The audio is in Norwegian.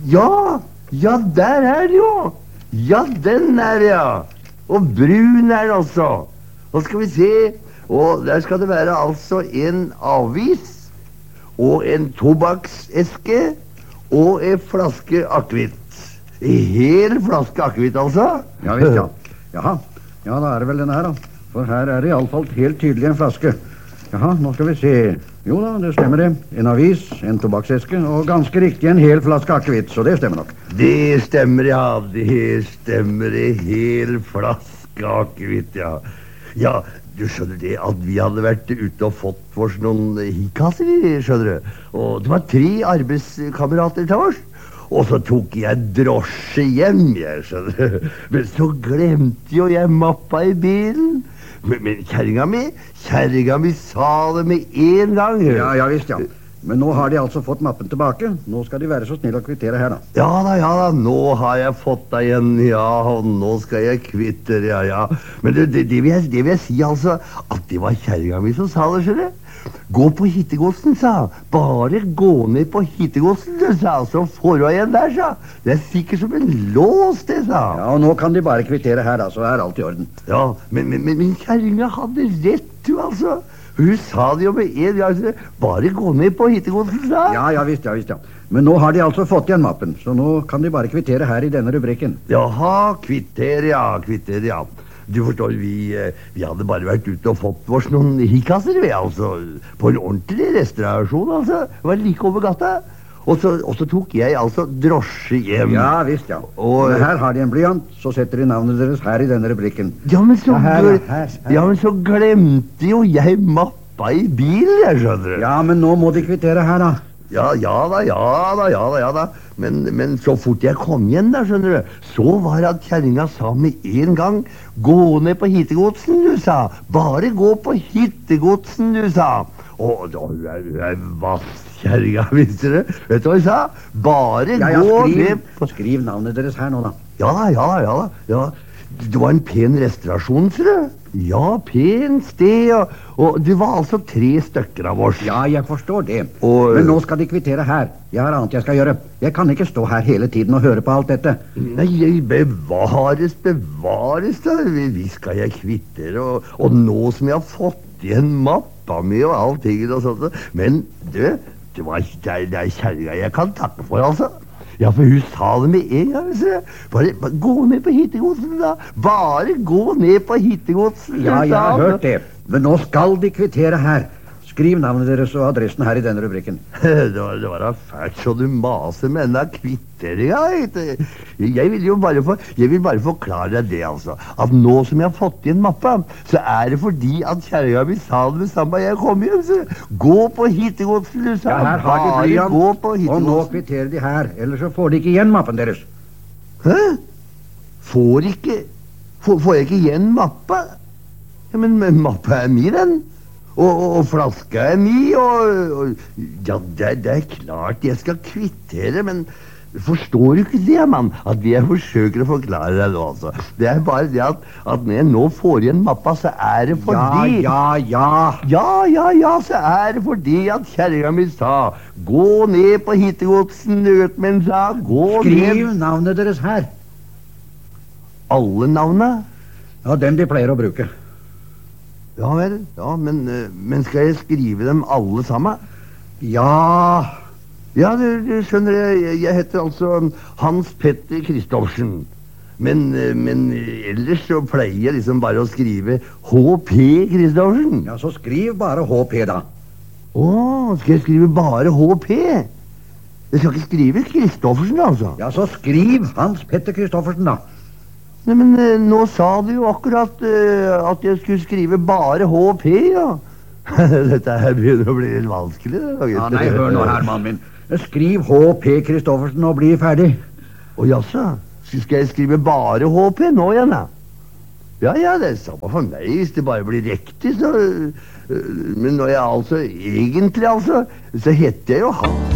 Ja, ja, der er det jo. Ja, den er det, ja. Og brun er den også. Nå skal vi se. Og der skal det være altså en avis og en tobakkseske og en flaske akevitt. En hel flaske akevitt, altså. Ja visst, ja. Jaha, ja, da er det vel denne her, da. For her er det i alle fall helt tydelig en flaske. Jaha, nå skal vi se. Jo da, det stemmer det. En avis, en tobakkseske og ganske riktig en hel flaske akevitt, så det stemmer nok. Det stemmer, ja. Det stemmer. En hel flaske akevitt, ja. Ja, du skjønner det at vi hadde vært ute og fått oss noen hikkasser, skjønner du. Og det var 3 arbeidskamerater til oss. Og så tok jeg drosje hjem, jeg skjønner. Men så glemte jo jeg mappa i bilen. Men kjerringa mi sa det med en gang. Ja visst, ja. Men nå har de altså fått mappen tilbake. Nå skal de være så snill å kvittere her, da. Ja da, nå har jeg fått deg igjen, ja, og nå skal jeg kvittere, ja. Men det vil jeg si, altså, at det var kjerringa mi som sa det, skjønner du. Gå på hittegodsen, sa. Bare gå ned på hittegodsen, du, sa. Så får du igjen der, sa. Det er sikkert som en lås, det, sa. Ja, og nå kan de bare kvittere her, da, så er alt i orden. Ja, men kjerringa hadde rett, du, altså. Hun sa det jo med en gang. Bare gå ned på hittegodsen, sa. Ja visst, ja. Men nå har de altså fått igjen mappen, så nå kan de bare kvittere her i denne rubrikken. Jaha, kvittere, ja. Du forstår, vi hadde bare vært ute og fått oss noen hikkasser, altså. På en ordentlig restaurasjon, altså. Det var like over gata. Og så tok jeg altså drosje hjem. Ja visst, ja. Og her har de en blyant, så setter de navnet deres her i denne rubrikken. Ja, men så glemte jo jeg mappa i bilen, jeg skjønner. Ja, men nå må de kvittere her, da. Ja da. Men så fort jeg kom igjen, da, skjønner du, så var det at kjerringa sa med en gang: gå ned på hittegodsen, du, sa. Bare gå på hittegodsen, du, sa. Og da hun er vass, kjerringa, visste du. Vet du hva hun sa? Bare gå ned på... Skriv navnet deres her nå, da. Ja. Det var en pen restaurasjon, ser du. Ja, pen sted, og det var altså 3 stykker av oss. Ja, jeg forstår det. Men nå skal de kvittere her. Jeg har annet jeg skal gjøre. Jeg kan ikke stå her hele tiden og høre på alt dette. Nei, bevares da. Vi skal jeg kvittere, og nå som jeg har fått igjen mappa mi og allting og sånt. Men det er kjerringa jeg kan takke for, altså. Ja, for hun sa det med en gang, bare gå ned på hittegodsen, da. Bare gå ned på hittegodsen. Ja, jeg har hørt det. Men nå skal de kvittere her. Skriv navnet deres og adressen her i denne rubrikken. Det var da fælt så du maser med denne kvitteringa. Jeg vil bare forklare deg det, altså. At nå som jeg har fått igjen mappa, så er det fordi at kjerringa mi sa det med samme jeg kom hjem. Så gå på hittegodsen, du, sa. Ja, her har de blyant, og nå kvitterer de her. Ellers så får de ikke igjen mappen deres. Hæ? Får jeg ikke igjen mappa? Ja, men mappa er min, den. Og flaska er mi, og ja, det er klart jeg skal kvittere, men forstår du ikke det, mann? At jeg forsøker å forklare deg nå, altså. Det er bare det at når jeg nå får igjen mappa, så er det fordi... Ja, så er det fordi at kjerringa mi sa: gå ned på hittegodsen, men sa gå ned... Skriv navnet deres her. Alle navnene? Ja, dem de pleier å bruke. Ja vel, ja, men skal jeg skrive dem alle sammen? Ja, du skjønner, jeg heter altså Hans Petter Kristoffersen. Men ellers så pleier jeg liksom bare å skrive H.P. Kristoffersen. Ja, så skriv bare H.P. da. Skal jeg skrive bare H.P.? Jeg skal ikke skrive Kristoffersen, altså. Ja, så skriv Hans Petter Kristoffersen, da. Nei, men nå sa du jo akkurat at jeg skulle skrive bare H.P., ja. Dette her begynner å bli litt vanskelig. Ja, nei, hør nå her, mannen min. Skriv H.P. Kristoffersen og bli ferdig. Å, jaså? Skal jeg skrive bare H.P. nå igjen, da? Ja, det er samme for meg, hvis det bare blir riktig, så... Men når jeg egentlig, så heter jeg jo han.